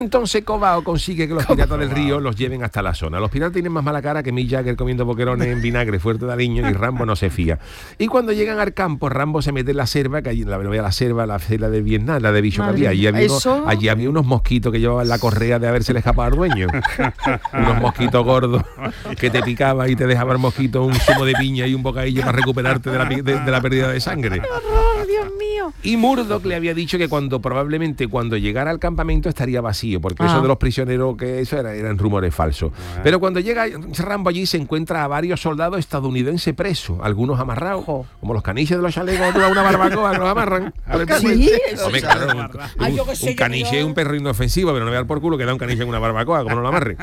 Entonces Cobao consigue que los piratas del río los lleven hasta la zona. Los piratas tienen más mala cara que Mick Jagger comiendo boquerones en vinagre fuerte de aliño, y Rambo no se fía. Y cuando llegan al campo, Rambo se mete en la selva, que allí la selva de Vietnam, la de bicho que había. Allí había unos mosquitos que llevaban la correa de haberse le escapado al dueño. Unos mosquitos gordos que te picaban y te dejaban el mosquito un zumo de piña y un bocadillo para recuperarte de la pérdida de sangre. ¡Qué horror, Dios mío! Y Murdoch le había dicho que probablemente cuando llegara al campamento estaría vacío, porque eso de los prisioneros, que eso eran rumores falsos. Pero cuando llega Rambo allí se encuentra a varios soldados estadounidenses presos, algunos amarrados, como los caniches de los chalecos de una barbacoa que los amarran. Sí, hombre, claro, un caniche es un perro inofensivo, pero no veas por culo que da un caniche en una barbacoa, como no lo amarre.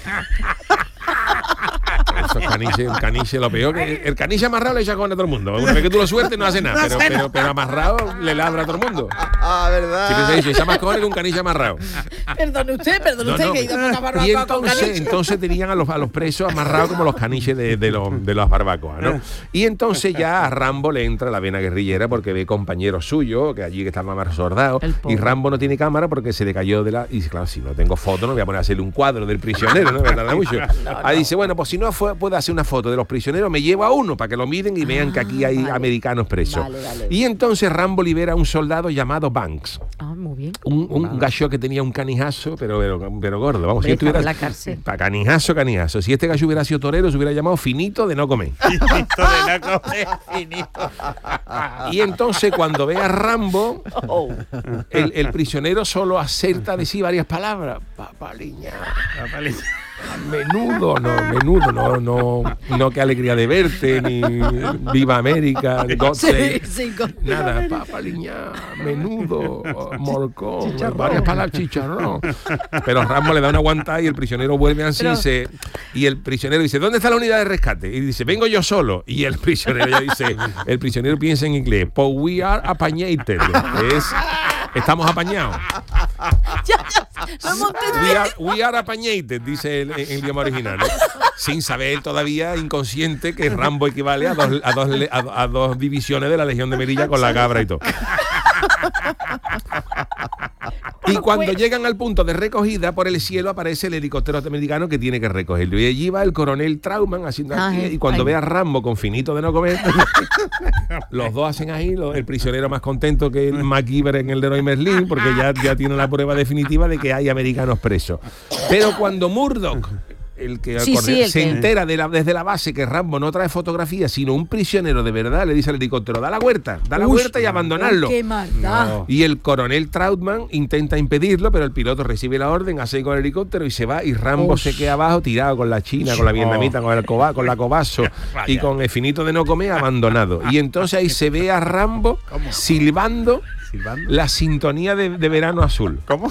Un caniche lo peor que el caniche amarrado le echa con a todo el mundo. Una vez que tú lo sueltes no hace nada, pero amarrado le ladra a todo el mundo. Verdad. Si te dice, echa más cojones que un caniche amarrado. Perdone usted que ha ido por una barbacoa. Y entonces tenían a los presos amarrados como los caniches de las barbacoas, ¿no? Y entonces ya a Rambo le entra la vena guerrillera porque ve compañeros suyos que allí que estaban más sordados, y Rambo no tiene cámara porque se le cayó de la... Y dice, claro, si no tengo foto no voy a poner a hacerle un cuadro del prisionero, ¿no? ¿Verdad? Mucho. Ahí dice, bueno, pues si no puedo hacer una foto de los prisioneros, me llevo a uno para que lo miren y vean que aquí hay americanos presos. Vale. Y entonces Rambo libera a un soldado llamado Banks. Muy bien. Un gallo que tenía un canijazo, pero gordo. Vamos, si estuviera la cárcel. Canijazo. Si este gallo hubiera sido torero, se hubiera llamado Finito de no comer. Finito. Y entonces cuando ve a Rambo, el prisionero solo acerta de sí varias palabras. Papaliña. Menudo, no, qué alegría de verte, ni viva América, nada, papaliña, menudo, morcón, varias palabras, chicharrón. Pero Rambo le da una aguantada y el prisionero vuelve así y el prisionero dice, ¿dónde está la unidad de rescate? Y dice, vengo yo solo. Y el prisionero el prisionero piensa en inglés, pues we are apañated, estamos apañados. We are apañated, dice en idioma original, ¿no? Sin saber todavía, inconsciente, que Rambo equivale a dos divisiones de la Legión de Melilla con la cabra y todo. Y cuando llegan al punto de recogida, por el cielo aparece el helicóptero americano que tiene que recogerlo. Y allí va el coronel Trauman haciendo y cuando ve a Rambo con Finito de no comer, los dos hacen ahí, el prisionero más contento que el MacGyver en el Leroy Merlin, porque ya tiene la prueba definitiva de que hay americanos presos. Pero cuando Murdoch, se entera desde la base que Rambo no trae fotografías, sino un prisionero de verdad, le dice al helicóptero, da la vuelta y abandonarlo. ¡Qué maldad! Y el coronel Trautmann intenta impedirlo, pero el piloto recibe la orden, hace con el helicóptero y se va, y Rambo se queda abajo tirado con la china, con la vietnamita, con la cobazo y con el Finito de no comer abandonado. Y entonces ahí se ve a Rambo silbando la sintonía de Verano Azul. ¿Cómo?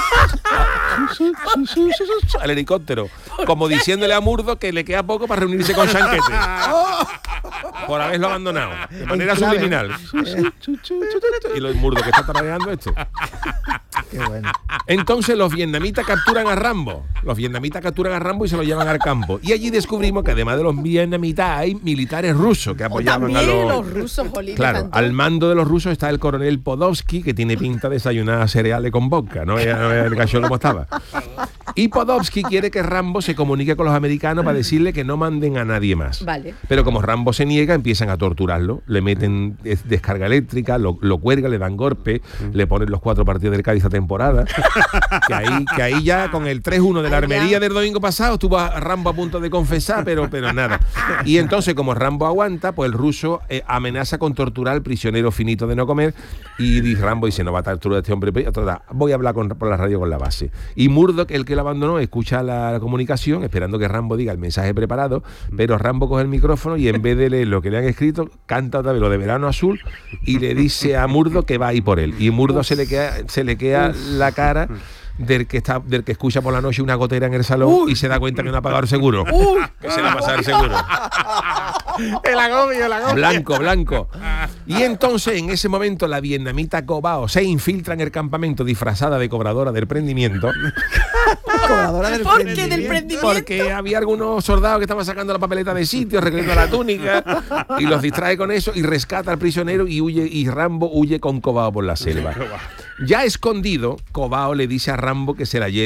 Al helicóptero, como diciéndole a Murdoch que le queda poco para reunirse con Chanquete por haberlo abandonado de manera subliminal. Y los Murdoch que está tarareando esto. Qué bueno. Entonces los vietnamitas capturan a Rambo. Y se lo llevan al campo. Y allí descubrimos que además de los vietnamitas hay militares rusos que apoyaban a los rusos, jolín. Claro, al mando de los rusos está el coronel Podolsky, que tiene pinta de desayunar cereales con vodka, ¿no? El gallo como estaba. Y Podolsky quiere que Rambo se comunique con los americanos para decirle que no manden a nadie más. Vale. Pero como Rambo se niega, empiezan a torturarlo. Le meten descarga eléctrica, lo cuelgan, le dan golpe, le ponen los 4 partidos del Cádiz a temporada. que ahí ya con el 3-1 de la armería del domingo pasado estuvo a Rambo a punto de confesar, pero nada. Y entonces, como Rambo aguanta, pues el ruso amenaza con torturar al prisionero Finito de no comer, y Rambo dice, no va a torturar a este hombre, voy a hablar por la radio con la base. Y Murdoch, el que lo abandonó, escucha la comunicación esperando que Rambo diga el mensaje preparado, pero Rambo coge el micrófono y en vez de leer lo que le han escrito, canta otra vez lo de Verano Azul y le dice a Murdoch que va a ir por él. Y Murdoch se le queda la cara del que escucha por la noche una gotera en el salón y se da cuenta que no ha pagado el seguro. Que se le ha pasado el seguro. El agobio. Blanco. Y entonces, en ese momento, la vietnamita Cobao se infiltra en el campamento disfrazada de cobradora del prendimiento. ¿Por qué del prendimiento? Porque había algunos soldados que estaban sacando la papeleta de sitio, arreglando la túnica, y los distrae con eso y rescata al prisionero y Rambo huye con Cobao por la selva. Ya escondido, Cobao le dice a Rambo que se la lleve